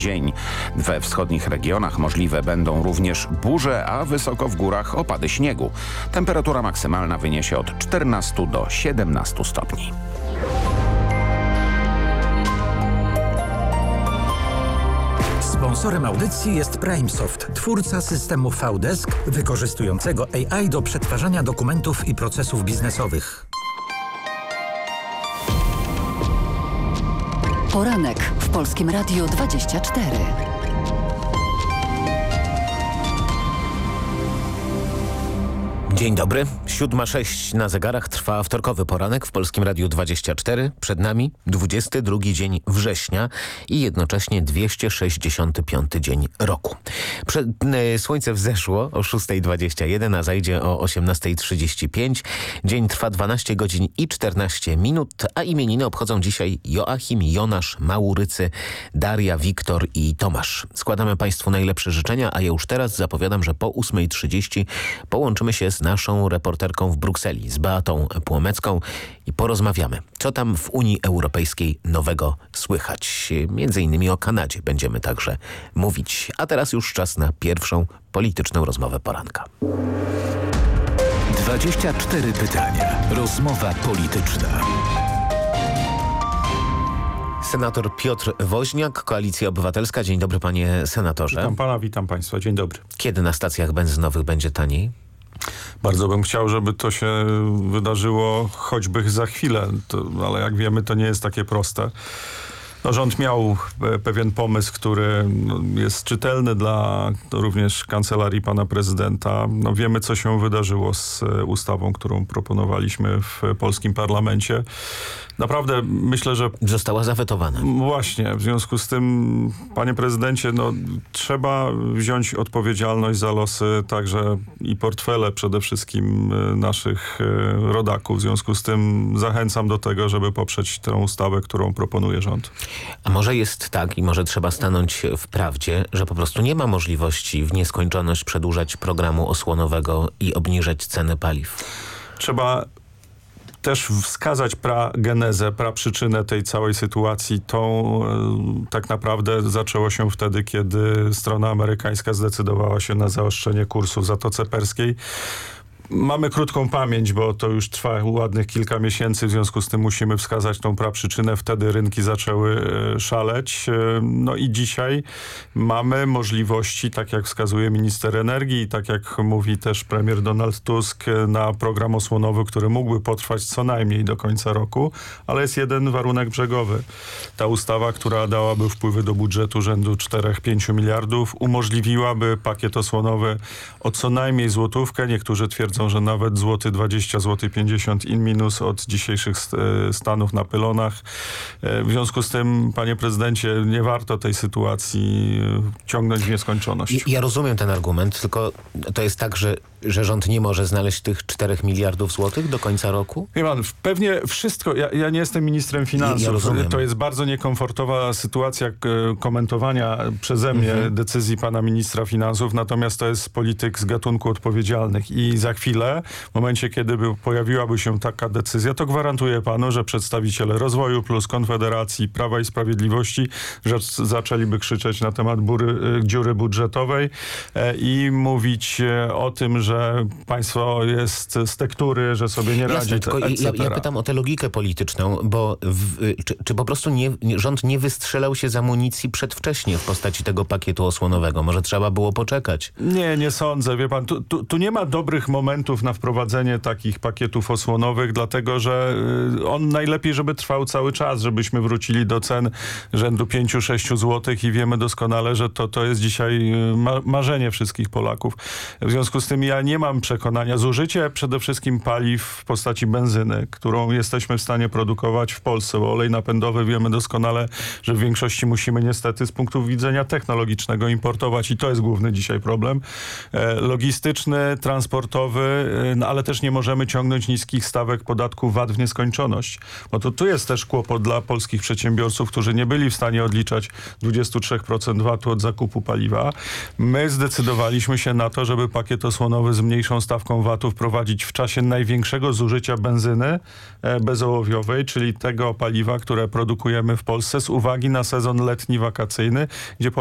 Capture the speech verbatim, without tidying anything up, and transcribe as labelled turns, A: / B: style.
A: dzień. We wschodnich regionach możliwe będą również burze, a wysoko w górach opady śniegu. Temperatura maksymalna wyniesie od czternastu do siedemnastu stopni.
B: Sponsorem audycji jest PrimeSoft, twórca systemu V-Desk wykorzystującego A I do przetwarzania dokumentów i procesów biznesowych.
C: Poranek w Polskim Radiu dwadzieścia cztery.
D: Dzień dobry, siódma sześć na zegarach, trwa wtorkowy poranek w Polskim Radiu dwadzieścia cztery. Przed nami dwudziesty drugi dzień września i jednocześnie dwieście sześćdziesiąty piąty dzień roku. Przed, y, słońce wzeszło o szósta dwadzieścia jeden, a zajdzie o osiemnasta trzydzieści pięć. Dzień trwa dwanaście godzin i czternaście minut, a imieniny obchodzą dzisiaj Joachim, Jonasz, Maurycy, Daria, Wiktor i Tomasz. Składamy Państwu najlepsze życzenia, a ja już teraz zapowiadam, że po ósma trzydzieści połączymy się z naszą reporterką w Brukseli, z Beatą Płomecką i porozmawiamy, co tam w Unii Europejskiej nowego słychać. Między innymi o Kanadzie będziemy także mówić. A teraz już czas na pierwszą polityczną rozmowę poranka.
E: dwadzieścia cztery pytania. Rozmowa polityczna.
D: Senator Piotr Woźniak, Koalicja Obywatelska. Dzień dobry, panie senatorze.
F: Witam pana, witam państwa. Dzień dobry.
D: Kiedy na stacjach benzynowych będzie taniej?
F: Bardzo bym chciał, żeby to się wydarzyło choćby za chwilę, to, ale jak wiemy, to nie jest takie proste. No, rząd miał pewien pomysł, który jest czytelny dla również kancelarii pana prezydenta. No, wiemy, co się wydarzyło z ustawą, którą proponowaliśmy w polskim parlamencie. Naprawdę myślę, że...
D: Została zawetowana.
F: Właśnie. W związku z tym, panie prezydencie, no, trzeba wziąć odpowiedzialność za losy także i portfele przede wszystkim naszych rodaków. W związku z tym zachęcam do tego, żeby poprzeć tę ustawę, którą proponuje rząd.
D: A może jest tak i może trzeba stanąć w prawdzie, że po prostu nie ma możliwości w nieskończoność przedłużać programu osłonowego i obniżać ceny paliw?
F: Trzeba też wskazać pragenezę, praprzyczynę tej całej sytuacji. Tą e, tak naprawdę zaczęło się wtedy, kiedy strona amerykańska zdecydowała się na zaostrzenie kursu w Zatoce Perskiej. Mamy krótką pamięć, bo to już trwa ładnych kilka miesięcy, w związku z tym musimy wskazać tą praprzyczynę. Wtedy rynki zaczęły e, szaleć. E, no i dzisiaj mamy możliwości, tak jak wskazuje minister energii i tak jak mówi też premier Donald Tusk, na program osłonowy, który mógłby potrwać co najmniej do końca roku, ale jest jeden warunek brzegowy. Ta ustawa, która dałaby wpływy do budżetu rzędu cztery do pięciu miliardów, umożliwiłaby pakiet osłonowy o co najmniej złotówkę. Niektórzy twierdzą, że nawet złoty dwadzieścia, złoty pięćdziesiąt in minus od dzisiejszych stanów na pylonach. W związku z tym, panie prezydencie, nie warto tej sytuacji ciągnąć w nieskończoność.
D: Ja rozumiem ten argument, tylko to jest tak, że, że rząd nie może znaleźć tych czterech miliardów złotych do końca roku?
F: Wie pan, pewnie wszystko, ja, ja nie jestem ministrem finansów,
D: ja
F: to jest bardzo niekomfortowa sytuacja komentowania przeze mnie mhm. decyzji pana ministra finansów, natomiast to jest polityk z gatunku odpowiedzialnych i za chwilę, w momencie, kiedy by pojawiłaby się taka decyzja, to gwarantuję panu, że przedstawiciele Rozwoju Plus, Konfederacji, Prawa i Sprawiedliwości że zaczęliby krzyczeć na temat bury, dziury budżetowej e, i mówić e, o tym, że państwo jest z tektury, że sobie nie radzi.
D: Jasne, tylko ja, ja pytam o tę logikę polityczną, bo w, czy, czy po prostu nie, rząd nie wystrzelał się z amunicji przedwcześnie w postaci tego pakietu osłonowego? Może trzeba było poczekać?
F: Nie, nie sądzę. Wie pan, tu, tu, tu nie ma dobrych momentów na wprowadzenie takich pakietów osłonowych, dlatego że on najlepiej, żeby trwał cały czas, żebyśmy wrócili do cen rzędu pięć do sześciu złotych i wiemy doskonale, że to, to jest dzisiaj ma marzenie wszystkich Polaków. W związku z tym ja nie mam przekonania. Zużycie przede wszystkim paliw w postaci benzyny, którą jesteśmy w stanie produkować w Polsce, bo olej napędowy wiemy doskonale, że w większości musimy niestety z punktu widzenia technologicznego importować i to jest główny dzisiaj problem. E, logistyczny, transportowy, ołowiowy, no, ale też nie możemy ciągnąć niskich stawek podatku V A T w nieskończoność. Bo to tu jest też kłopot dla polskich przedsiębiorców, którzy nie byli w stanie odliczać dwadzieścia trzy procent V A T-u od zakupu paliwa. My zdecydowaliśmy się na to, żeby pakiet osłonowy z mniejszą stawką V A T-u wprowadzić w czasie największego zużycia benzyny e, bezołowiowej, czyli tego paliwa, które produkujemy w Polsce z uwagi na sezon letni wakacyjny, gdzie